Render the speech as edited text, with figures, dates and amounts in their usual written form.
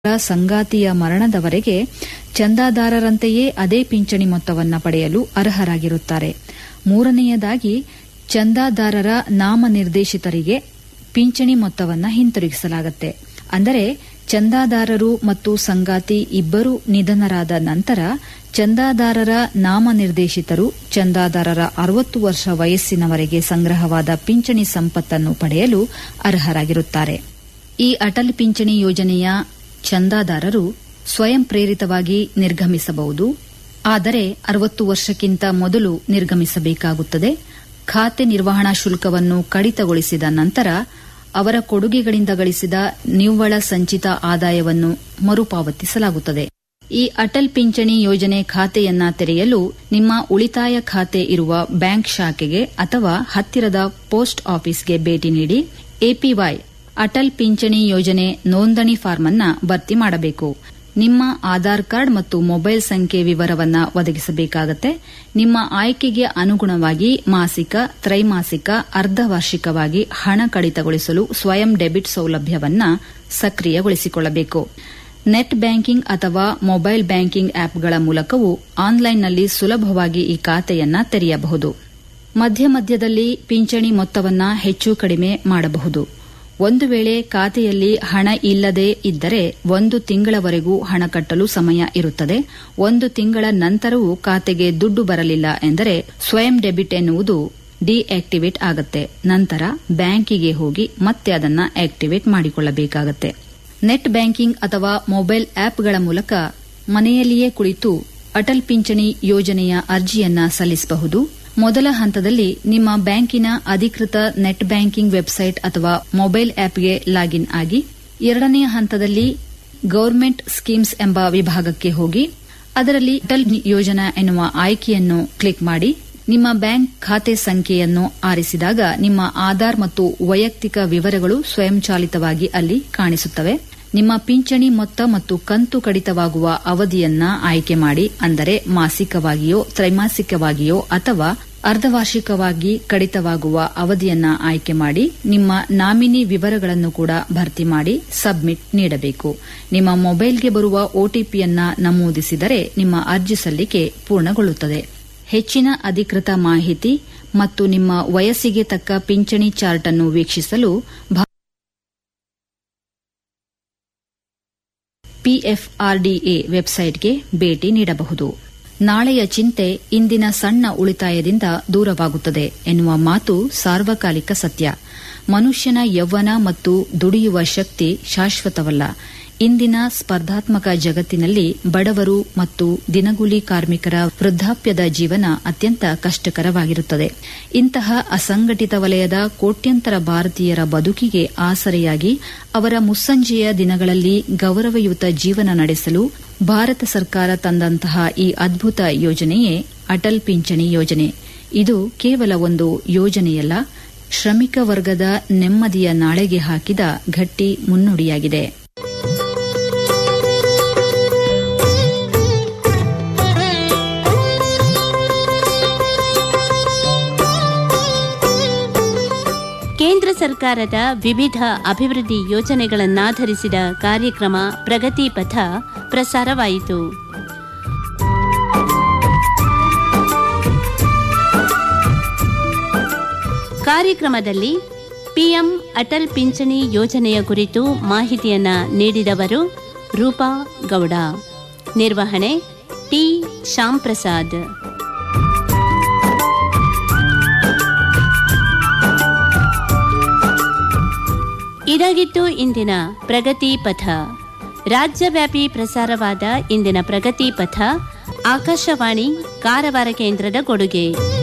ಸಂಗಾತಿಯ ಮರಣದವರೆಗೆ ಚಂದಾದಾರರಂತೆಯೇ ಅದೇ ಪಿಂಚಣಿ ಮೊತ್ತವನ್ನು ಪಡೆಯಲು ಅರ್ಹರಾಗಿರುತ್ತಾರೆ. ಮೂರನೆಯದಾಗಿ, ಚಂದಾದಾರರ ನಾಮನಿರ್ದೇಶಿತರಿಗೆ ಪಿಂಚಣಿ ಮೊತ್ತವನ್ನು ಹಿಂತಿರುಗಿಸಲಾಗುತ್ತೆ. ಅಂದರೆ ಚಂದಾದಾರರು ಮತ್ತು ಸಂಗಾತಿ ಇಬ್ಬರೂ ನಿಧನರಾದ ನಂತರ ಚಂದಾದಾರರ ನಾಮನಿರ್ದೇಶಿತರು ಚಂದಾದಾರರ 60 ವರ್ಷ ವಯಸ್ಸಿನವರೆಗೆ ಸಂಗ್ರಹವಾದ ಪಿಂಚಣಿ ಸಂಪತ್ತನ್ನು ಪಡೆಯಲು ಅರ್ಹರಾಗಿರುತ್ತಾರೆ. ಈ ಅಟಲ್ ಪಿಂಚಣಿ ಯೋಜನೆಯ ಚಂದಾದಾರರು ಸ್ವಯಂ ಪ್ರೇರಿತವಾಗಿ ನಿರ್ಗಮಿಸಬಹುದು. ಆದರೆ 60 ವರ್ಷಕ್ಕಿಂತ ಮೊದಲು ನಿರ್ಗಮಿಸಬೇಕಾಗುತ್ತದೆ. ಖಾತೆ ನಿರ್ವಹಣಾ ಶುಲ್ಕವನ್ನು ಕಡಿತಗೊಳಿಸಿದ ನಂತರ ಅವರ ಕೊಡುಗೆಗಳಿಂದ ಗಳಿಸಿದ ನಿವ್ವಳ ಸಂಚಿತ ಆದಾಯವನ್ನು ಮರುಪಾವತಿಸಲಾಗುತ್ತದೆ. ಈ ಅಟಲ್ ಪಿಂಚಣಿ ಯೋಜನೆ ಖಾತೆಯನ್ನ ತೆರೆಯಲು ನಿಮ್ಮ ಉಳಿತಾಯ ಖಾತೆ ಇರುವ ಬ್ಯಾಂಕ್ ಶಾಖೆಗೆ ಅಥವಾ ಹತ್ತಿರದ ಪೋಸ್ಟ್ ಆಫೀಸ್ಗೆ ಭೇಟಿ ನೀಡಿ ಎಪಿವೈ ಅಟಲ್ ಪಿಂಚಣಿ ಯೋಜನೆ ನೋಂದಣಿ ಫಾರ್ಮ್ ಅನ್ನು ಭರ್ತಿ ಮಾಡಬೇಕು. ನಿಮ್ಮ ಆಧಾರ್ ಕಾರ್ಡ್ ಮತ್ತು ಮೊಬೈಲ್ ಸಂಖ್ಯೆ ವಿವರವನ್ನು ಒದಗಿಸಬೇಕಾಗುತ್ತೆ. ನಿಮ್ಮ ಆಯ್ಕೆಗೆ ಅನುಗುಣವಾಗಿ ಮಾಸಿಕ, ತ್ರೈಮಾಸಿಕ, ಅರ್ಧವಾರ್ಷಿಕವಾಗಿ ಹಣ ಕಡಿತಗೊಳಿಸಲು ಸ್ವಯಂ ಡೆಬಿಟ್ ಸೌಲಭ್ಯವನ್ನು ಸಕ್ರಿಯಗೊಳಿಸಿಕೊಳ್ಳಬೇಕು. ನೆಟ್ ಬ್ಯಾಂಕಿಂಗ್ ಅಥವಾ ಮೊಬೈಲ್ ಬ್ಯಾಂಕಿಂಗ್ ಆಪ್ಗಳ ಮೂಲಕವೂ ಆನ್ಲೈನ್ನಲ್ಲಿ ಸುಲಭವಾಗಿ ಈ ಖಾತೆಯನ್ನು ತೆರೆಯಬಹುದು. ಮಧ್ಯದಲ್ಲಿ ಪಿಂಚಣಿ ಮೊತ್ತವನ್ನು ಹೆಚ್ಚು ಕಡಿಮೆ ಮಾಡಬಹುದು. ಒಂದು ವೇಳೆ ಖಾತೆಯಲ್ಲಿ ಹಣ ಇಲ್ಲದೇ ಇದ್ದರೆ 1 ತಿಂಗಳವರೆಗೂ ಹಣ ಕಟ್ಟಲು ಸಮಯ ಇರುತ್ತದೆ. 1 ತಿಂಗಳ ನಂತರವೂ ಖಾತೆಗೆ ದುಡ್ಡು ಬರಲಿಲ್ಲ ಎಂದರೆ ಸ್ವಯಂ ಡೆಬಿಟ್ ಎನ್ನುವುದು ಡಿಆಕ್ಟಿವೇಟ್ ಆಗುತ್ತೆ. ನಂತರ ಬ್ಯಾಂಕಿಗೆ ಹೋಗಿ ಮತ್ತೆ ಅದನ್ನು ಆಕ್ಟಿವೇಟ್ ಮಾಡಿಕೊಳ್ಳಬೇಕಾಗುತ್ತೆ. ನೆಟ್ ಬ್ಯಾಂಕಿಂಗ್ ಅಥವಾ ಮೊಬೈಲ್ ಆಪ್ಗಳ ಮೂಲಕ ಮನೆಯಲ್ಲಿಯೇ ಕುಳಿತು ಅಟಲ್ ಪಿಂಚಣಿ ಯೋಜನೆಯ ಅರ್ಜಿಯನ್ನ ಸಲ್ಲಿಸಬಹುದು. ಮೊದಲ ಹಂತದಲ್ಲಿ ನಿಮ್ಮ ಬ್ಯಾಂಕಿನ ಅಧಿಕೃತ ನೆಟ್ ಬ್ಯಾಂಕಿಂಗ್ ವೆಬ್ಸೈಟ್ ಅಥವಾ ಮೊಬೈಲ್ ಆಪ್ಗೆ ಲಾಗಿನ್ ಆಗಿ, ಎರಡನೆಯ ಹಂತದಲ್ಲಿ ಗವರ್ಮೆಂಟ್ ಸ್ಕೀಮ್ಸ್ ಎಂಬ ವಿಭಾಗಕ್ಕೆ ಹೋಗಿ ಅದರಲ್ಲಿ ಅಟಲ್ ಯೋಜನಾ ಎನ್ನುವ ಆಯ್ಕೆಯನ್ನು ಕ್ಲಿಕ್ ಮಾಡಿ ನಿಮ್ಮ ಬ್ಯಾಂಕ್ ಖಾತೆ ಸಂಖ್ಯೆಯನ್ನು ಆರಿಸಿದಾಗ ನಿಮ್ಮ ಆಧಾರ್ ಮತ್ತು ವೈಯಕ್ತಿಕ ವಿವರಗಳು ಸ್ವಯಂಚಾಲಿತವಾಗಿ ಅಲ್ಲಿ ಕಾಣಿಸುತ್ತವೆ. ನಿಮ್ಮ ಪಿಂಚಣಿ ಮೊತ್ತ ಮತ್ತು ಕಂತು ಕಡಿತವಾಗುವ ಅವಧಿಯನ್ನ ಆಯ್ಕೆ ಮಾಡಿ, ಅಂದರೆ ಮಾಸಿಕವಾಗಿಯೋ, ತ್ರೈಮಾಸಿಕವಾಗಿಯೋ ಅಥವಾ ಅರ್ಧವಾರ್ಷಿಕವಾಗಿ ಕಡಿತವಾಗುವ ಅವಧಿಯನ್ನ ಆಯ್ಕೆ ಮಾಡಿ ನಿಮ್ಮ ನಾಮಿನಿ ವಿವರಗಳನ್ನು ಕೂಡ ಭರ್ತಿ ಮಾಡಿ ಸಬ್ಮಿಟ್ ನೀಡಬೇಕು. ನಿಮ್ಮ ಮೊಬೈಲ್ಗೆ ಬರುವ ಒಟಿಪಿಯನ್ನ ನಮೂದಿಸಿದರೆ ನಿಮ್ಮ ಅರ್ಜಿ ಸಲ್ಲಿಕೆ ಪೂರ್ಣಗೊಳ್ಳುತ್ತದೆ. ಹೆಚ್ಚಿನ ಅಧಿಕೃತ ಮಾಹಿತಿ ಮತ್ತು ನಿಮ್ಮ ವಯಸ್ಸಿಗೆ ತಕ್ಕ ಪಿಂಚಣಿ ಚಾರ್ಟ್ ಅನ್ನು ವೀಕ್ಷಿಸಲು ಪಿಎಫ್ಆರ್ಡಿಎ ವೆಬ್ಸೈಟ್ಗೆ ಭೇಟಿ ನೀಡಬಹುದು. ನಾಳೆಯ ಚಿಂತೆ ಇಂದಿನ ಸಣ್ಣ ಉಳಿತಾಯದಿಂದ ದೂರವಾಗುತ್ತದೆ ಎನ್ನುವ ಮಾತು ಸಾರ್ವಕಾಲಿಕ ಸತ್ಯ. ಮನುಷ್ಯನ ಯೌವನ ಮತ್ತು ದುಡಿಯುವ ಶಕ್ತಿ ಶಾಶ್ವತವಲ್ಲ. ಇಂದಿನ ಸ್ಪರ್ಧಾತ್ಮಕ ಜಗತ್ತಿನಲ್ಲಿ ಬಡವರು ಮತ್ತು ದಿನಗೂಲಿ ಕಾರ್ಮಿಕರ ವೃದ್ಧಾಪ್ಯದ ಜೀವನ ಅತ್ಯಂತ ಕಷ್ಟಕರವಾಗಿರುತ್ತದೆ. ಇಂತಹ ಅಸಂಘಟಿತ ವಲಯದ ಕೋಟ್ಯಂತರ ಭಾರತೀಯರ ಬದುಕಿಗೆ ಆಸರೆಯಾಗಿ ಅವರ ಮುಸ್ಸಂಜೆಯ ದಿನಗಳಲ್ಲಿ ಗೌರವಯುತ ಜೀವನ ನಡೆಸಲು ಭಾರತ ಸರ್ಕಾರ ತಂದಂತಹ ಈ ಅದ್ಭುತ ಯೋಜನೆಯೇ ಅಟಲ್ ಪಿಂಚಣಿ ಯೋಜನೆ. ಇದು ಕೇವಲ ಒಂದು ಯೋಜನೆಯಲ್ಲ, ಶ್ರಮಿಕ ವರ್ಗದ ನೆಮ್ಮದಿಯ ನಾಳೆಗೆ ಹಾಕಿದ ಗಟ್ಟಿ ಮುನ್ನುಡಿಯಾಗಿದೆ. ಕೇಂದ್ರ ಸರ್ಕಾರದ ವಿವಿಧ ಅಭಿವೃದ್ಧಿ ಯೋಜನೆಗಳನ್ನಾಧರಿಸಿದ ಕಾರ್ಯಕ್ರಮ ಪ್ರಗತಿ ಪಥ ಪ್ರಸಾರವಾಯಿತು. ಕಾರ್ಯಕ್ರಮದಲ್ಲಿ ಪಿಎಂ ಅಟಲ್ ಪಿಂಚಣಿ ಯೋಜನೆಯ ಕುರಿತು ಮಾಹಿತಿಯನ್ನ ನೀಡಿದವರು ರೂಪಾ ಗೌಡ. ನಿರ್ವಹಣೆ ಟಿ ಶ್ಯಾಮ್ ಪ್ರಸಾದ್. ಇದಾಗಿತ್ತು ಇಂದಿನ ಪ್ರಗತಿ ಪಥ. ರಾಜ್ಯವ್ಯಾಪಿ ಪ್ರಸಾರವಾದ ಇಂದಿನ ಪ್ರಗತಿ ಪಥ ಆಕಾಶವಾಣಿ ಕಾರವಾರ ಕೇಂದ್ರದ ಕೊಡುಗೆ.